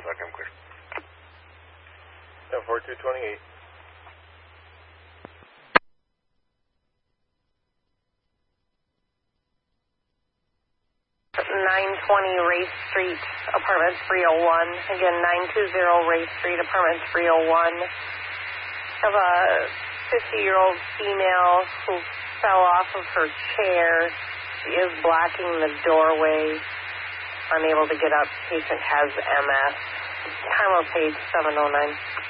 o'clock, I'm clear. 10-4-228. 920 Race Street, apartment 301. Again, 920 Race Street, apartment 301. Have a 50-year-old female who fell off of her chair. She is blocking the doorway, unable to get up. Patient has MS. Time of page 709.